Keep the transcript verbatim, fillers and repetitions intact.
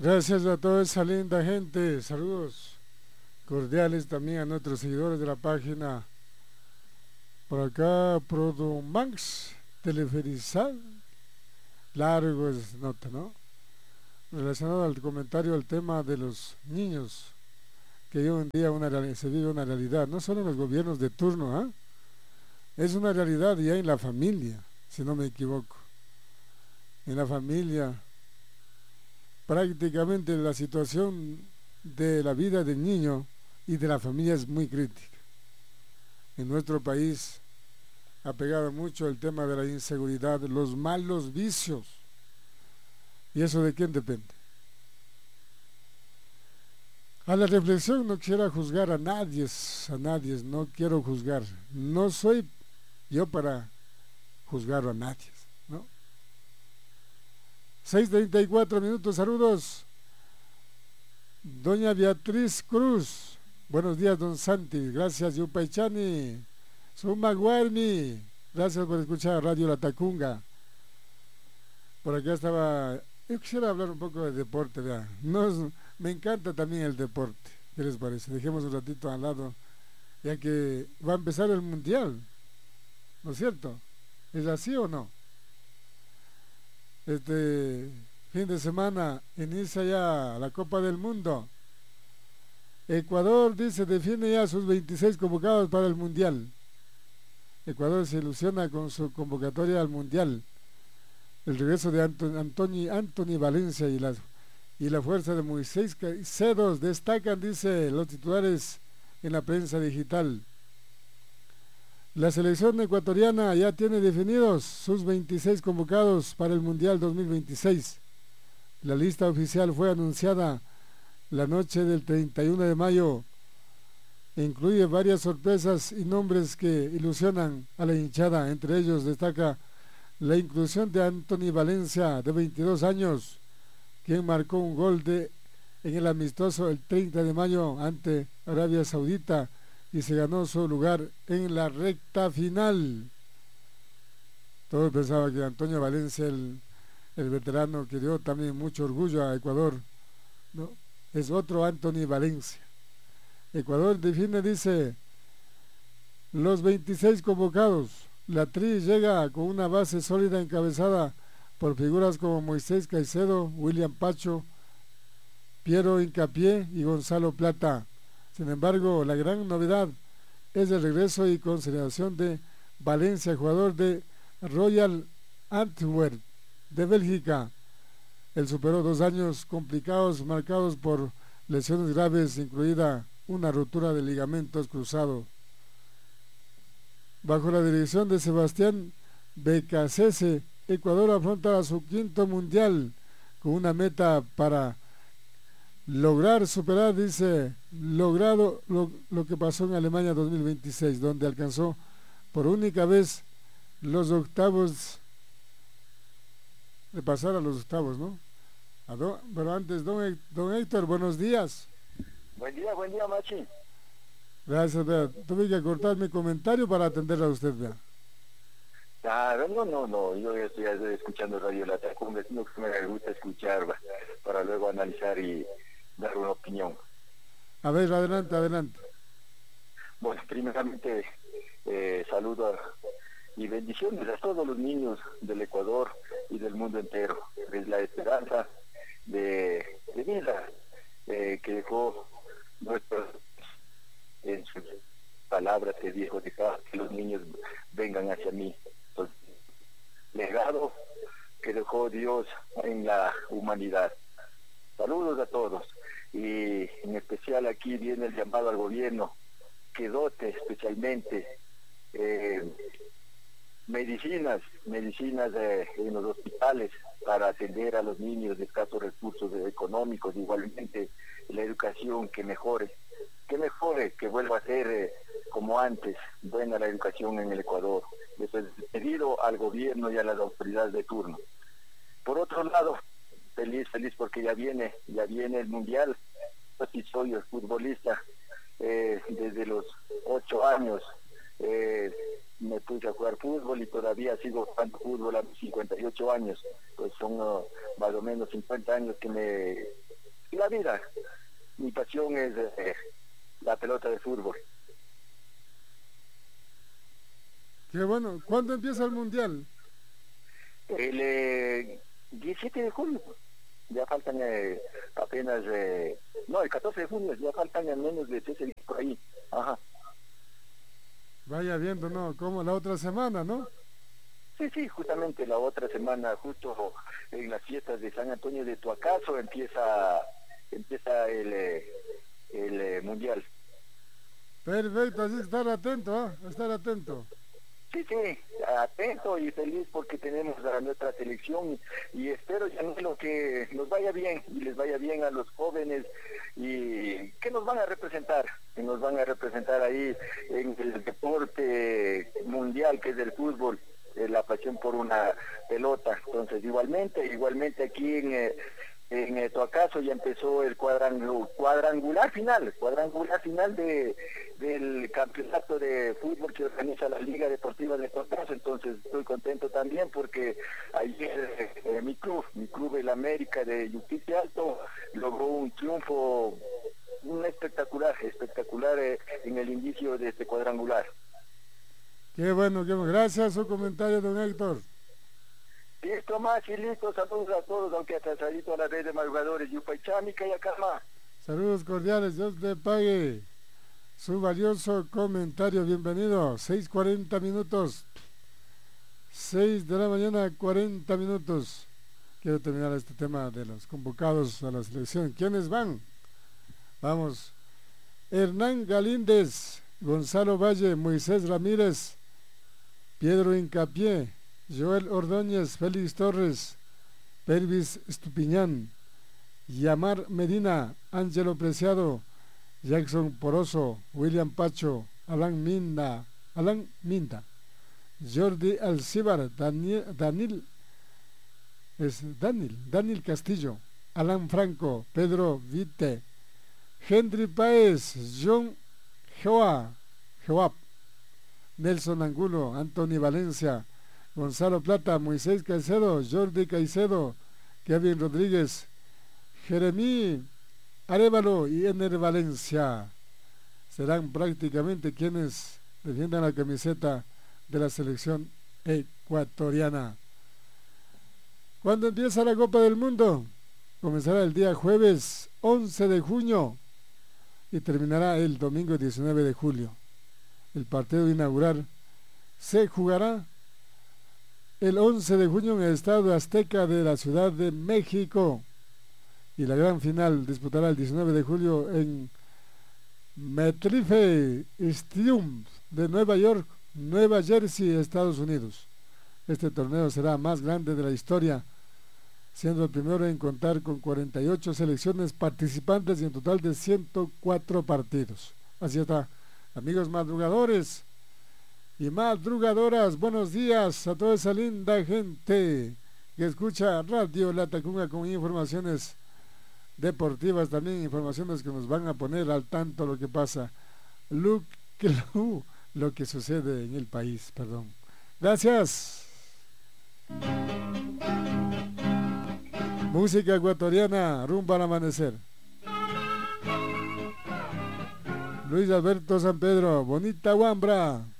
Gracias a toda esa linda gente. Saludos cordiales también a nuestros seguidores de la página. Por acá, Produmax, Teleferizal. Largo es nota, ¿no? Relacionado al comentario al tema de los niños, que hoy en día una, se vive una realidad, no solo en los gobiernos de turno, ¿ah? Es una realidad ya en la familia, si no me equivoco. En la familia, prácticamente la situación de la vida del niño y de la familia es muy crítica. En nuestro país ha pegado mucho el tema de la inseguridad, los malos vicios. ¿Y eso de quién depende? A la reflexión, no quiero juzgar a nadie, a nadie, no quiero juzgar. No soy yo para juzgar a nadie, ¿no? seis treinta y cuatro minutos, saludos. Doña Beatriz Cruz, buenos días, don Santi, gracias, Yupaychani, Sumaguarmi, gracias por escuchar Radio La Tacunga. Por acá estaba, yo quisiera hablar un poco de deporte, vea. Nos, me encanta también el deporte, ¿qué les parece? Dejemos un ratito al lado, ya que va a empezar el Mundial, ¿no es cierto? ¿Es así o no? Este fin de semana inicia ya la Copa del Mundo. Ecuador dice define ya sus veintiséis convocados para el Mundial. Ecuador se ilusiona con su convocatoria al Mundial. El regreso de Anton, Anthony, Anthony Valencia y la, y la fuerza de Moisés Caicedo destacan, dice los titulares en la prensa digital. La selección ecuatoriana ya tiene definidos sus veintiséis convocados para el Mundial dos mil veintiséis. La lista oficial fue anunciada la noche del treinta y uno de mayo. Incluye varias sorpresas y nombres que ilusionan a la hinchada. Entre ellos destaca la inclusión de Anthony Valencia, de veintidós años, quien marcó un gol de, en el amistoso el treinta de mayo ante Arabia Saudita y se ganó su lugar en la recta final. Todos pensaban que Antonio Valencia, el, el veterano que dio también mucho orgullo a Ecuador, ¿no? Es otro Anthony Valencia. Ecuador define, dice, los veintiséis convocados. La Tri llega con una base sólida encabezada por figuras como Moisés Caicedo, William Pacho, Piero Hincapié y Gonzalo Plata. Sin embargo, la gran novedad es el regreso y consideración de Valencia, jugador de Royal Antwerp de Bélgica. Él superó dos años complicados marcados por lesiones graves, incluida una rotura de ligamentos cruzados. Bajo la dirección de Sebastián Becasese, Ecuador afronta a su quinto mundial con una meta para lograr superar, dice, logrado lo, lo que pasó en Alemania dos mil veintiséis, donde alcanzó por única vez los octavos, de pasar a los octavos, ¿no? A don, pero antes, don, don Héctor, buenos días. Buen día, buen día, Machi. Gracias, vea. Tuve que cortar mi comentario para atenderla a usted, vea. Ah, no, no, no, yo estoy escuchando Radio La Tacunga, es lo que me gusta escuchar, va, para luego analizar y dar una opinión. A ver, adelante, adelante. Bueno, primeramente, eh, saludo a, y bendiciones a todos los niños del Ecuador y del mundo entero. Es la esperanza de, de vida eh, que dejó nuestros, en sus palabras que dijo, dejar que los niños vengan hacia mí. Entonces, legado que dejó Dios en la humanidad. Saludos a todos. Y en especial aquí viene el llamado al gobierno que dote especialmente eh, medicinas, medicinas eh, en los hospitales para atender a los niños de escasos recursos económicos, igualmente la educación que mejore, que mejore, que vuelva a ser eh, como antes, buena la educación en el Ecuador. Eso es pedido al gobierno y a las autoridades de turno. Por otro lado, feliz, feliz porque ya viene, ya viene el Mundial. Yo sí soy el futbolista, eh, desde los ocho años eh, me puse a jugar fútbol y todavía sigo jugando fútbol a mis cincuenta y ocho años, pues son uh, más o menos cincuenta años que me la vida. Mi pasión es eh, la pelota de fútbol. Qué bueno. ¿Cuándo empieza el Mundial? El eh, diecisiete de junio. Ya faltan eh, apenas, eh, no, el catorce de junio, ya faltan al menos de trece días por ahí. Ajá. Vaya viendo, ¿no? Como la otra semana, ¿no? Sí, sí, justamente la otra semana, justo en las fiestas de San Antonio de Tuacazo, empieza empieza el, eh, el eh, Mundial. Perfecto, así estar atento, ¿ah? ¿eh? Estar atento. Sí, sí, atento y feliz porque tenemos a nuestra selección y, y espero, Yanilo, que nos vaya bien y les vaya bien a los jóvenes y que nos van a representar, que nos van a representar ahí en el deporte mundial que es el fútbol, eh, la pasión por una pelota. Entonces, igualmente, igualmente aquí en... Eh, En eh, Tuacazo ya empezó el cuadrangular, cuadrangular final, cuadrangular final de del campeonato de fútbol que organiza la Liga Deportiva de Tuacazo. Entonces estoy contento también porque ayer eh, mi club, mi club el América de Yuquiti Alto, logró un triunfo un espectacular, espectacular eh, en el inicio de este cuadrangular. Qué bueno, qué bueno. Gracias su comentario, don Héctor. Listo, más y listo, saludos a todos, aunque atrasadito a la red de madrugadores, Yupaychámica y Acalma. Saludos cordiales, Dios le pague su valioso comentario, bienvenido, seis cuarenta minutos, seis de la mañana, cuarenta minutos. Quiero terminar este tema de los convocados a la selección. ¿Quiénes van? Vamos, Hernán Galíndez, Gonzalo Valle, Moisés Ramírez, Pedro Hincapié, Joel Ordóñez, Félix Torres, Pervis Estupiñán, Yamar Medina, Ángelo Preciado, Jackson Poroso, William Pacho, Alan Minda, Alan Minda, Jordi Alcíbar, Daniel, Daniel, es Daniel, Daniel Castillo, Alan Franco, Pedro Vite, Henry Páez, John Joa, Joab, Nelson Angulo, Anthony Valencia, Gonzalo Plata, Moisés Caicedo, Jordi Caicedo, Kevin Rodríguez, Jeremí Arévalo y Ener Valencia serán prácticamente quienes defiendan la camiseta de la selección ecuatoriana. ¿Cuándo empieza la Copa del Mundo? Comenzará el día jueves once de junio y terminará el domingo diecinueve de julio. El partido inaugural se jugará el once de junio en el Estadio Azteca de la Ciudad de México y la gran final disputará el diecinueve de julio en MetLife Stadium de Nueva York, Nueva Jersey, Estados Unidos. Este torneo será más grande de la historia, siendo el primero en contar con cuarenta y ocho selecciones participantes y en total de ciento cuatro partidos. Así está, amigos madrugadores y madrugadoras, buenos días a toda esa linda gente que escucha Radio La Tacunga con informaciones deportivas, también informaciones que nos van a poner al tanto lo que pasa, lo que, lo, lo que sucede en el país, perdón. Gracias. Música ecuatoriana, rumbo al amanecer. Luis Alberto San Pedro, Bonita Huambra.